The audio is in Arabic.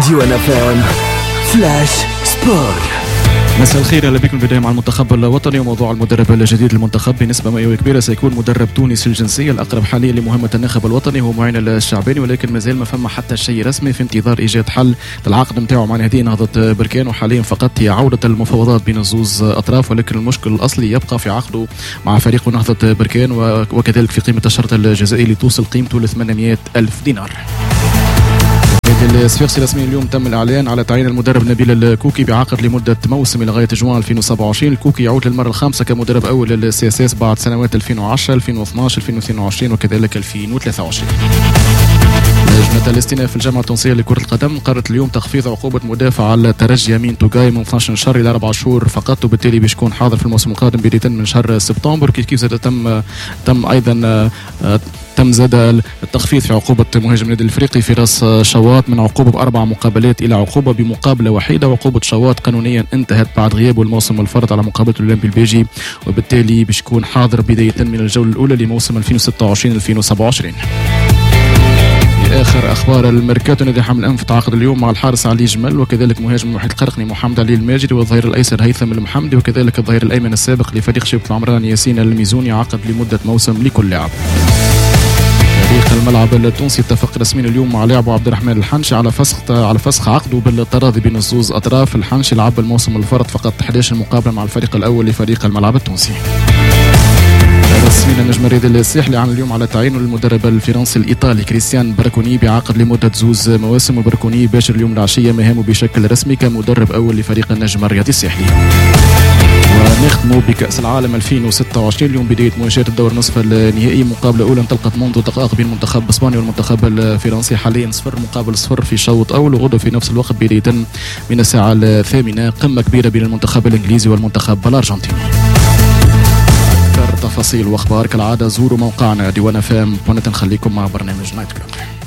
ديوان فام فلاش سبور. مساء الخير، اهلا بكم. البدايه مع المنتخب الوطني وموضوع المدرب الجديد للمنتخب. بنسبه مئويه كبيره سيكون مدرب تونسي الجنسيه الأقرب حاليا لمهمة الناخب الوطني هو معين الشعباني، ولكن مازال ما فما حتى شيء رسمي في انتظار إيجاد حل للعقد نتاعو مع نهضة نهضة بركان، وحاليا فقط هي عودة المفاوضات بين الزوز أطراف، ولكن المشكل الأصلي يبقى في عقده مع فريق نهضة بركان وكذلك في قيمة الشرط الجزائي اللي توصل قيمته ل 800 ألف دينار. الصفاقسي رسميا اليوم تم الاعلان على تعيين المدرب نبيل الكوكي بعقد لمده موسم لغايه جوان 2027. الكوكي يعود للمره الخامسه كمدرب اول للسي اس اس بعد سنوات 2010 2012 2022 وكذلك 2023. لجنة الاستئناف في الجامعة التونسية لكرة القدم قررت اليوم تخفيض عقوبة مدافع على الترجي أمين توغاي من 12 شهر إلى 4 شهور فقط، وبالتالي باش يكون حاضر في الموسم القادم بداية من شهر سبتمبر. كيف زاد تم أيضا تم زاد التخفيض في عقوبة مهاجم النادي الافريقي فراس شواط من عقوبة ب4 مقابلات إلى عقوبة بمقابلة وحيدة. وعقوبة شواط قانونيا انتهت بعد غيابه الموسم الفرد على مقابلة الأولمبي البيجي، وبالتالي باش يكون حاضر بداية من الجولة الأولى لموسم 2026 2027. آخر أخبار الميركاتو، نادي حمل الأنف تعاقد اليوم مع الحارس علي جمل وكذلك مهاجم المحيط القرقني محمد علي الماجدي والظهير الأيسر هيثم المحمدي وكذلك الظهير الأيمن السابق لفريق شبة العمران ياسين الميزوني عقد لمدة موسم لكل لاعب. فريق الملعب التونسي اتفق رسميا اليوم مع لاعبه عبد الرحمن الحنشي على فسخ عقده بالتراضي بين الزوز أطراف. الحنشي لعب الموسم الفرد فقط 11 مقابلة مع الفريق الأول لفريق الملعب التونسي. رسميا النجم الرياضي الساحلي اعلن اليوم على تعيينه للمدرب الفرنسي الايطالي كريستيان براكوني بعقد لمده زوز مواسم، وبراكوني باشر اليوم العشيه مهامه بشكل رسمي كمدرب اول لفريق النجم الرياضي الساحلي. ونختم بكأس العالم 2026 اليوم بداية مواجهة الدور نصف النهائي. مقابلة أولى انطلقت منذ دقائق بين المنتخب الإسباني والمنتخب الفرنسي، حاليا 0 مقابل 0 في شوط أول، وغدا في نفس الوقت بداية من الساعة 8 قمة كبيرة بين المنتخب الإنجليزي والمنتخب الأرجنتيني. تفاصيل واخبار كالعاده زوروا موقعنا ديوان فام. نخليكم مع برنامج نايت كلوب.